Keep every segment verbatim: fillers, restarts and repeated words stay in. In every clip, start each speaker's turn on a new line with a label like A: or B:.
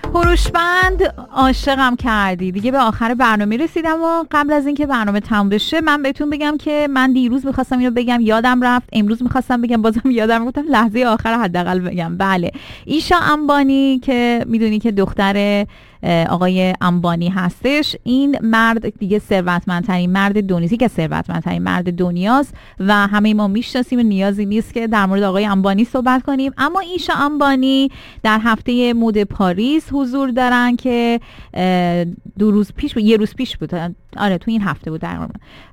A: هوروشمند عاشقم کردی. دیگه به آخر برنامه رسیدم و قبل از اینکه برنامه تموم بشه من بهتون بگم که من دیروز می‌خواستم اینو بگم یادم رفت، امروز می‌خواستم بگم بازم یادم رفت، لحظه آخر حداقل بگم. بله، ایشا امبانی که میدونی که دختر آقای امبانی هستش، این مرد دیگه ثروتمندترین مرد دنیاست که ثروتمندترین مرد دنیاست و همه ما میشناسیم و نیازی نیست که در مورد آقای امبانی صحبت کنیم. اما ایشا امبانی در هفته مد پاریس حضور دارن که دو روز پیش بود، یه روز پیش بود، آره تو این هفته بود در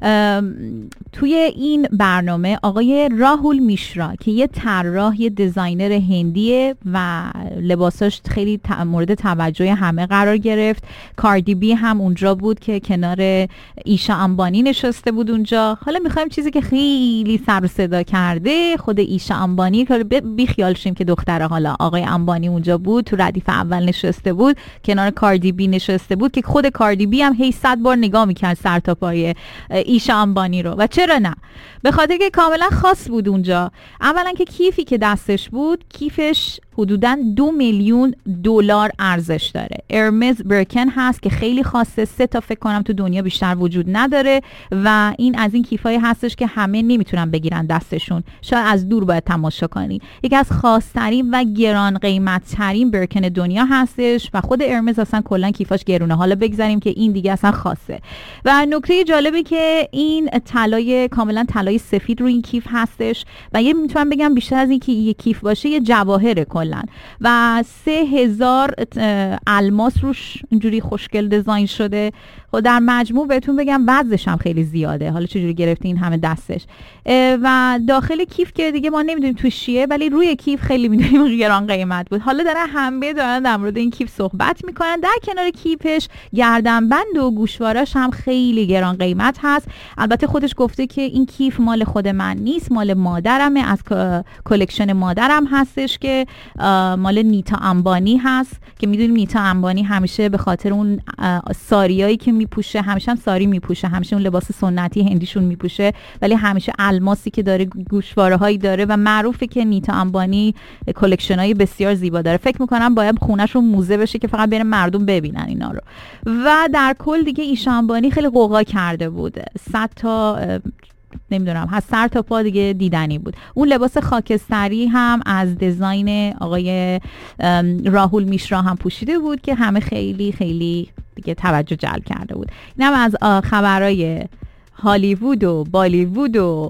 A: توی این برنامه آقای راهول میشرا که یه طراح، یه دیزاینر هندیه و لباساش خیلی مورد توجه همه قرار گرفت. کاردی بی هم اونجا بود که کنار ایشا امبانی نشسته بود اونجا. حالا میخوایم چیزی که خیلی سر و صدا کرده خود ایشا امبانی، که بی خیال شیم که دختره حالا آقای امبانی اونجا بود، تو ردیف اول نشسته بود، کنار کاردی بی نشسته بود که خود کاردی بی هم هی صد بار نگاه میکرد سر تا پای ایشا امبانی رو. و چرا نه؟ به خاطر که کاملا خاص بود اونجا. اولا که کیفی که دستش بود، کیفش حدوداً دو میلیون دلار ارزش داره. ارمز برکن هست که خیلی خاصه، سه تا فکر کنم تو دنیا بیشتر وجود نداره و این از این کیفای هستش که همه نمیتونن بگیرن دستشون، شاید از دور باید تماشا کنی. یکی از خاص‌ترین و گران قیمت‌ترین برکن دنیا هستش و خود ارمز اصلا کلا کیفاش گرونه. حالا بگذاریم که این دیگه اصلا خاصه. و نکته جالبی که این طلای کاملا طلای سفید روی این کیف هستش و یه میتونم بگم بیشتر از این که یه کیف باشه یه جواهره کلا و سه هزار الماس روش اینجوری خوشگل دیزاین شده. و در مجموع بهتون بگم وزنش هم خیلی زیاده. حالا چجوری گرفته این همه دستش. و داخل کیف که دیگه ما نمیدونیم توش چیه، ولی روی کیف خیلی میدونیم گران قیمت بود. حالا دارن همه دارن در مورد این کیف صحبت میکنن. در کنار کیفش گردنبند و گوشواراش هم خیلی گران قیمت هست. البته خودش گفته که این کیف مال خود من نیست، مال مادرمه، از کلکشن مادرم هستش که مال نیتا امبانی هست که میدونیم نیتا امبانی همیشه به خاطر اون ساریایی که میپوشه، همیشه هم ساری میپوشه، همیشه اون لباس سنتی هندیشون میپوشه، ولی همیشه الماسی که داره، گوشواره هایی داره و معروفه که نیتا امبانی کلکشن های بسیار زیبا داره. فکر میکنم باید خونه‌شون موزه بشه که فقط برن مردم ببینن اینا رو. و در کل دیگه ایشا امبانی خیلی قوقا کرده بود، صد تا نمیدونم از سر تا پا دیگه دیدنی بود. اون لباس خاکستری هم از دیزاین آقای راهول میشرا هم پوشیده بود که همه خیلی خیلی دیگه توجه جلب کرده بود. اینم از خبرای هالیوود و بالیوود و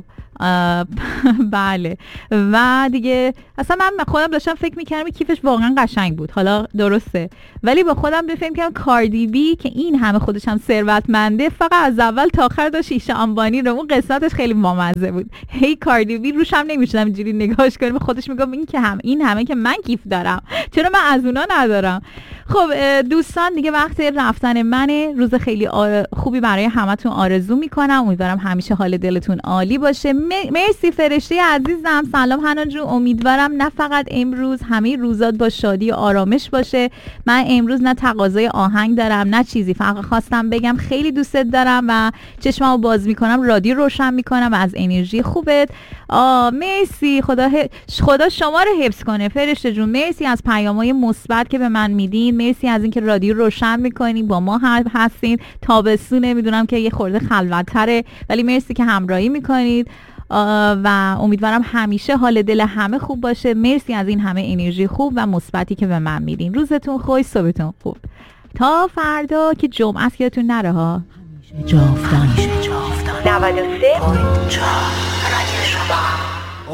A: بله. و دیگه اصلا من خودم داشتم فکر میکردم کیفش واقعا قشنگ بود، حالا درسته، ولی با خودم بفهم کردم کاردی بی که این همه خودش هم ثروتمنده فقط از اول تا آخر داشت ایشا امبانی رو، اون قسمتش خیلی بامزه بود. هی کاردی بی روش هم نمیشدم اینجوری نگاهش کنم، خودش میگم این که هم این همه که من کیف دارم چرا من از اونا ندارم. خب دوستان دیگه وقت رفتن منه. روز خیلی آر... خوبی برای همتون آرزو میکنم. امیدوارم همیشه حال دلتون عالی باشه. م... مرسی فرشته عزیزم. سلام حنان جون. امیدوارم نه فقط امروز، همه روزات با شادی و آرامش باشه. من امروز نه تقاضای آهنگ دارم نه چیزی، فقط خواستم بگم خیلی دوستت دارم و چشممو باز میکنم رادیو روشن میکنم و از انرژی خوبت. آ مرسی. خدا ه... خدا شما رو حفظ کنه فرشته جون. مرسی از پیامای مثبت که به من میدین. مرسی از اینکه رادیو روشن میکنین، با ما هستین. تابستونه، میدونم که یه خورده خلوت‌تره ولی مرسی که همراهی میکنید و امیدوارم همیشه حال دل همه خوب باشه. مرسی از این همه انرژی خوب و مثبتی که به من میدین. روزتون خوش، صبحتون خوب. تا فردا که جمعه است یادتون نره ها. همیشه جاودان نود و سه و چهار رادیو شما.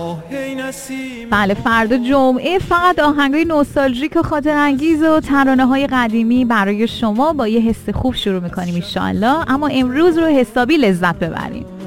A: بله فردا جمعه فقط آهنگای نوستالژیک و خاطر انگیز و ترانه‌های قدیمی برای شما با یه حس خوب شروع می‌کنیم ان شاء الله. اما امروز رو حسابی لذت ببریم.